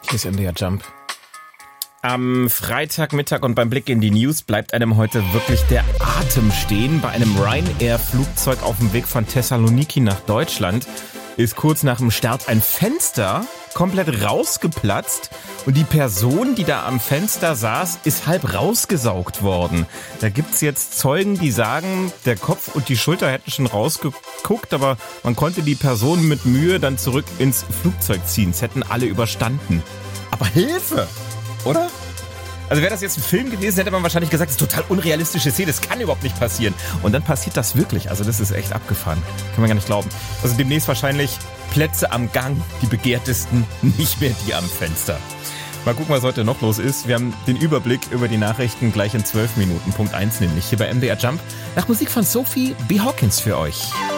Hier ist MDR Jump. Am Freitagmittag und beim Blick in die News bleibt einem heute wirklich der Atem stehen. Bei einem Ryanair-Flugzeug auf dem Weg von Thessaloniki nach Deutschland ist kurz nach dem Start ein Fenster komplett rausgeplatzt und die Person, die da am Fenster saß, ist halb rausgesaugt worden. Da gibt's jetzt Zeugen, die sagen, der Kopf und die Schulter hätten schon rausgeguckt, aber man konnte die Person mit Mühe dann zurück ins Flugzeug ziehen. Es hätten alle überstanden. Aber Hilfe! Oder? Also wäre das jetzt ein Film gewesen, hätte man wahrscheinlich gesagt, das ist total unrealistische Szene, das kann überhaupt nicht passieren. Und dann passiert das wirklich, also das ist echt abgefahren. Kann man gar nicht glauben. Also demnächst wahrscheinlich Plätze am Gang, die begehrtesten, nicht mehr die am Fenster. Mal gucken, was heute noch los ist. Wir haben den Überblick über die Nachrichten gleich in 12 Minuten. Punkt 1 nämlich hier bei MDR Jump. Nach Musik von Sophie B. Hawkins für euch.